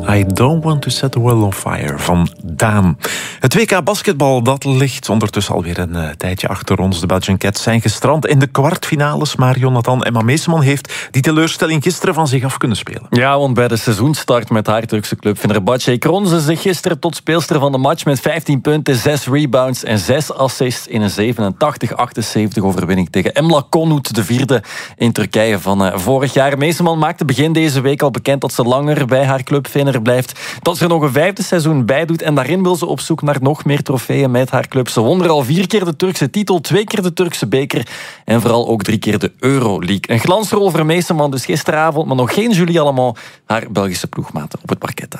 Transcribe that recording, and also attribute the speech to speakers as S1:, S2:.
S1: I Don't Want to Set the World on Fire van Daan. Het WK basketbal, dat ligt ondertussen alweer een tijdje achter ons. De Belgian Cats zijn gestrand in de kwartfinales, maar Jonathan Emma Meeseman heeft die teleurstelling gisteren van zich af kunnen spelen.
S2: Ja, want bij de seizoenstart met haar Turkse club Fenerbahçe kroonde ze zich gisteren tot speelster van de match met 15 punten, 6 rebounds en 6 assists in een 87-78 overwinning tegen Emla Konut, de vierde in Turkije van vorig jaar. Meeseman maakte begin deze week al bekend dat ze langer bij haar club Fener blijft, dat ze er nog een 5e seizoen bij doet en daarin wil ze op zoek naar nog meer trofeeën met haar club. Ze won er al 4 keer de Turkse titel, 2 keer de Turkse beker en vooral ook 3 keer de Euroleague. Een glansrol voor Meeseman dus gisteravond, maar nog geen Julie Allemand, haar Belgische ploegmaat op het parket.